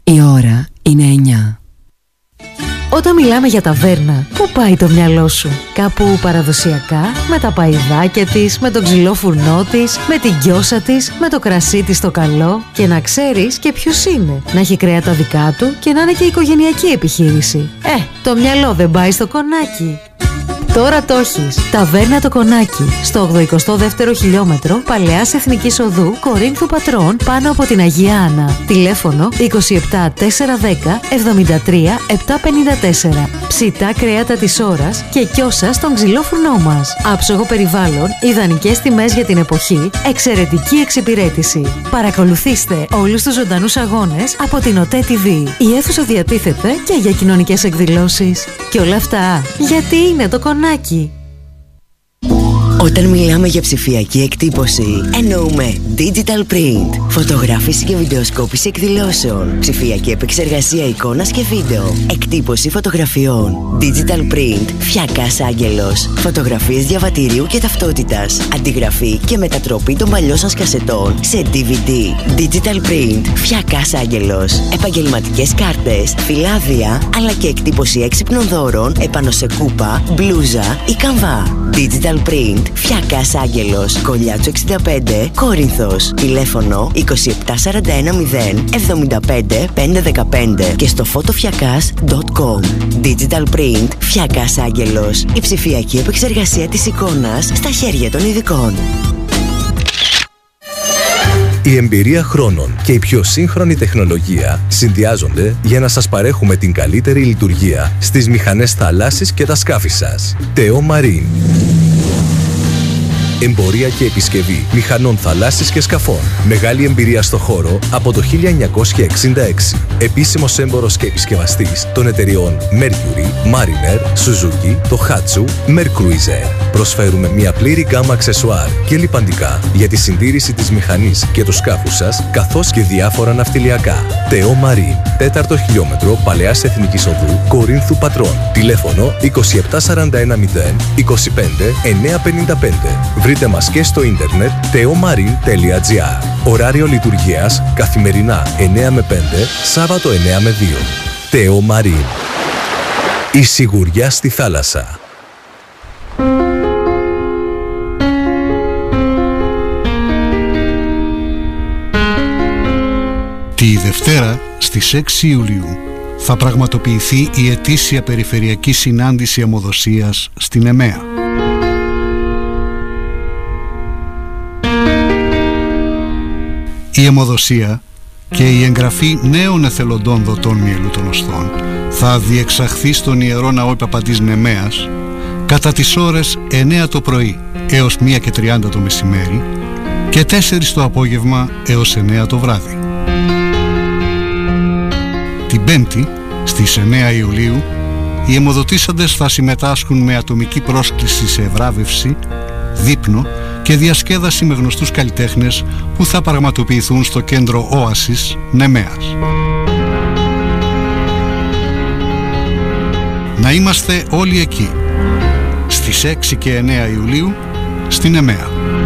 Η ώρα είναι 9. Όταν μιλάμε για ταβέρνα, πού πάει το μυαλό σου? Κάπου παραδοσιακά, με τα παϊδάκια της, με τον ξυλό φουρνό της, με την γκιόσα της, με το κρασί της το καλό. Και να ξέρεις και ποιος είναι. Να έχει κρέα τα δικά του και να είναι και οικογενειακή επιχείρηση. Το μυαλό δεν πάει στο κονάκι. Τώρα το έχεις. Ταβέρνα το Κονάκι. Στο 82ο χιλιόμετρο Παλαιάς Εθνικής Οδού Κορίνθου Πατρών, πάνω από την Αγία Άννα. Τηλέφωνο 27 410 73 754. Ψητά κρέατα της ώρας και κιόσα στον ξυλό φουρνό μας. Άψογο περιβάλλον, ιδανικές τιμές για την εποχή, εξαιρετική εξυπηρέτηση. Παρακολουθήστε όλους τους ζωντανούς αγώνες από την ΟΤΕ TV. Η αίθουσα διατίθεται και για κοινωνικές εκδηλώσεις. Και όλα αυτά γιατί είναι το Κονάκι. Όταν μιλάμε για ψηφιακή εκτύπωση, εννοούμε digital print, φωτογράφηση και βιντεοσκόπηση εκδηλώσεων, ψηφιακή επεξεργασία εικόνας και βίντεο, εκτύπωση φωτογραφιών, digital print, Φιακάς Άγγελος, φωτογραφίες διαβατηρίου και ταυτότητας, αντιγραφή και μετατροπή των παλιών σας κασετών σε DVD, digital print, Φιακάς Άγγελος, επαγγελματικές κάρτες, φυλάδια, αλλά και εκτύπωση έξυπνων δώρων επάνω σε κούπα, μπλούζα ή καμβά. Digital print, Φιακάς Άγγελος, Κολλιάτσου 65, Κόρινθος. Τηλέφωνο 27410 75 515 και στο fotofiakas.com. Digital print, Φιακάς Άγγελος. Η ψηφιακή επεξεργασία της εικόνας στα χέρια των ειδικών. Η εμπειρία χρόνων και η πιο σύγχρονη τεχνολογία συνδυάζονται για να σας παρέχουμε την καλύτερη λειτουργία στις μηχανές θαλάσσης και τα σκάφη σας. Τεό Μαρίν. Εμπορία και επισκευή μηχανών θαλάσσης και σκαφών. Μεγάλη εμπειρία στο χώρο από το 1966. Επίσημος έμπορος και επισκευαστής των εταιριών Mercury, Mariner, Suzuki, Tohatsu, Mercruiser. Προσφέρουμε μια πλήρη γκάμα αξεσουάρ και λιπαντικά για τη συντήρηση της μηχανής και του σκάφου σας, καθώς και διάφορα ναυτιλιακά. Τεό Μαρίν, 4ο χιλιόμετρο Παλαιάς Εθνικής Οδού Κορίνθου Πατρών. Τηλέφωνο 27410 25 955. Βρείτε μας και στο ίντερνετ teomarin.gr. Ωράριο λειτουργίας καθημερινά 9 με 5, Σάββατο 9 με 2. Τεό Μαρίν. Η σιγουριά στη θάλασσα. Τη Δευτέρα στις 6 Ιουλίου θα πραγματοποιηθεί η ετήσια περιφερειακή συνάντηση αιμοδοσίας στην ΕΜΕΑ. Η αιμοδοσία και η εγγραφή νέων εθελοντών δοτών μυελού των οστών θα διεξαχθεί στον Ιερό Ναό Παπαντής Νεμέας κατά τις ώρες 9 το πρωί έως 1:30 το μεσημέρι και 4 το απόγευμα έως 9 το βράδυ. Την Πέμπτη, στις 9 Ιουλίου, οι αιμοδοτήσαντες θα συμμετάσχουν με ατομική πρόσκληση σε ευράβευση, δείπνο και διασκέδαση με γνωστούς καλλιτέχνες που θα πραγματοποιηθούν στο κέντρο Όασης Νεμέας. Να είμαστε όλοι εκεί, στις 6 και 9 Ιουλίου, στην ΕΜΕΑ.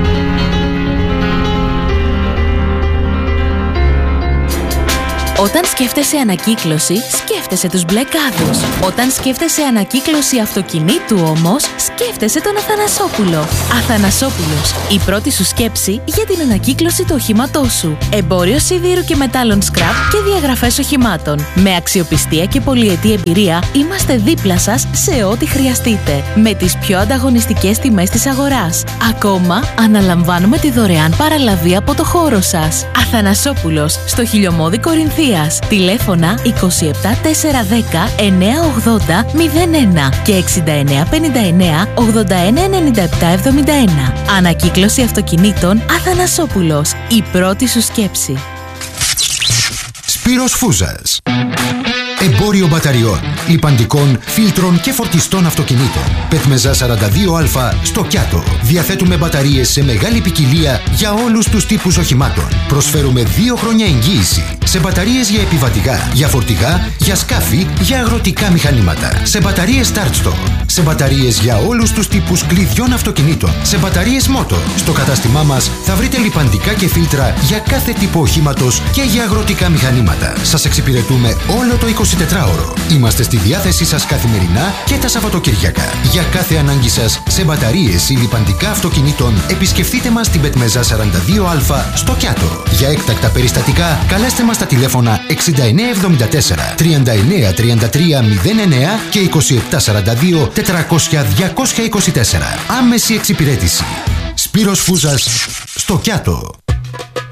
Όταν σκέφτεσαι ανακύκλωση, σκέφτεσαι τους μπλε κάδους. Όταν σκέφτεσαι ανακύκλωση αυτοκινήτου όμως, σκέφτεσαι τον Αθανασόπουλο. Αθανασόπουλος, η πρώτη σου σκέψη για την ανακύκλωση του οχήματός σου. Εμπόριο σιδήρου και μετάλλων scrap και διαγραφές οχημάτων. Με αξιοπιστία και πολυετή εμπειρία, είμαστε δίπλα σας σε ό,τι χρειαστείτε. Με τις πιο ανταγωνιστικές τιμές της αγοράς. Ακόμα, αναλαμβάνουμε τη δωρεάν παραλαβή από το χώρο σας. Αθανασόπουλος, στο Χιλιομώδη Κορινθίας. Τηλέφωνα 27 410 980 01 και 69 59 81 97 71. Ανακύκλωση αυτοκινήτων Αθανασόπουλος. Η πρώτη σου σκέψη. Σπύρος Φούζας. Εμπόριο μπαταριών, λιπαντικών, φίλτρων και φορτιστών αυτοκινήτων. Πετμεζά 42Α στο Κιάτο. Διαθέτουμε μπαταρίες σε μεγάλη ποικιλία για όλους τους τύπους οχημάτων. Προσφέρουμε 2 χρόνια εγγύηση σε μπαταρίες για επιβατικά, για φορτηγά, για σκάφη, για αγροτικά μηχανήματα. Σε μπαταρίες Start Stop, σε μπαταρίες για όλους τους τύπους κλειδιών αυτοκινήτων, σε μπαταρίες Moto. Στο κατάστημά μας θα βρείτε λιπαντικά και φίλτρα για κάθε τύπο οχήματος και για αγροτικά μηχανήματα. Σας εξυπηρετούμε όλο το 24ωρο. Είμαστε στη διάθεσή σας καθημερινά και τα Σαββατοκύριακα. Για κάθε ανάγκη σας σε μπαταρίες ή λιπαντικά αυτοκινήτων, επισκεφτείτε μας στην Πετμεζά 42Α στο Κιάτο. Για έκτακτα περιστατικά, καλέστε μας στα τηλέφωνα 6974 393309 και 2742 400 224. Άμεση εξυπηρέτηση. Σπύρος Φούζας στο Κιάτο.